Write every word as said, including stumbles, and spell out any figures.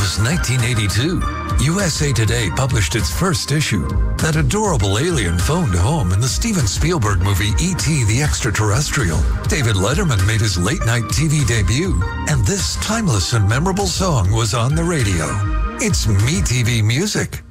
was nineteen eighty-two. U S A Today published its first issue. That adorable alien phoned home in the Steven Spielberg movie E T the Extraterrestrial. David Letterman made his late-night T V debut, and this timeless and memorable song was on the radio. It's MeTV Music.